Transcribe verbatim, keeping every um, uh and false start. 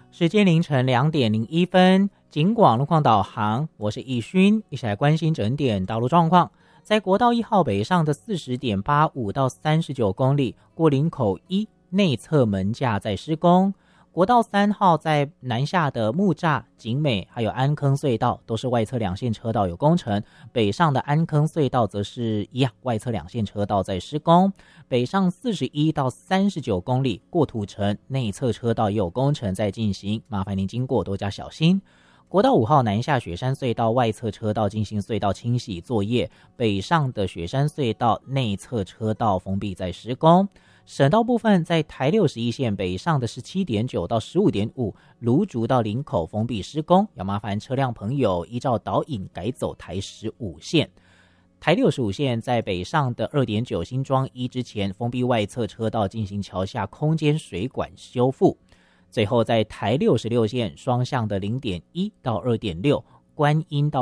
时间凌晨两点零一分，警广路况导航，我是易勋，一起来关心整点道路状况。在国道一号北上的 四十点八五 到三十九公里，过林口一内侧门架在施工。国道三号在南下的木栅、景美还有安坑隧道都是外侧两线车道有工程，北上的安坑隧道则是一样，外侧两线车道在施工。北上四十一到三十九公里，过土城内侧车道也有工程在进行，麻烦您经过多加小心。国道五号南下雪山隧道外侧车道进行隧道清洗作业，北上的雪山隧道内侧车道封闭在施工。省道部分在台六十一线北上的 十七点九 到 十五点五 芦竹到林口封闭施工，要麻烦车辆朋友依照导引改走台十五线。台六十五线在北上的 二点九 新庄一之前封闭外侧车道进行桥下空间水管修复。最后在台六十六线双向的 零点一 到 二点六 观音到